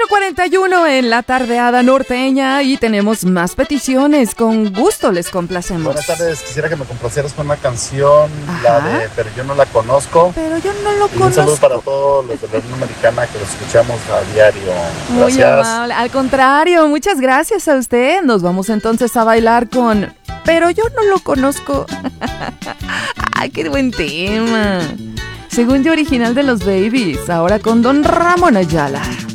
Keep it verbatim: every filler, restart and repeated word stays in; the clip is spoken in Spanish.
cuarenta y uno en la tardeada norteña y tenemos más peticiones. Con gusto les complacemos. Buenas tardes, quisiera que me complacieras con una canción, Ajá. la de Pero yo no la conozco. Pero yo no lo Y un conozco. saludo para todos los de la Unión Americana que los escuchamos a diario. Muy Gracias. amable. Al contrario, muchas gracias a usted. Nos vamos entonces a bailar con Pero yo no lo conozco. Ay, qué buen tema. Según yo, original de los Babies, ahora con Don Ramón Ayala.